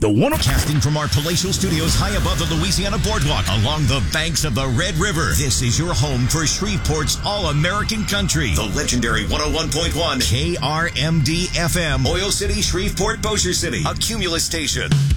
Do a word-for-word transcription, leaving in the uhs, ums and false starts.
The one casting from our palatial studios high above the Louisiana boardwalk along the banks of the Red River. This is your home for Shreveport's all-American country. The legendary one oh one point one K R M D F M, Oil City, Shreveport, Bossier City, a Cumulus station.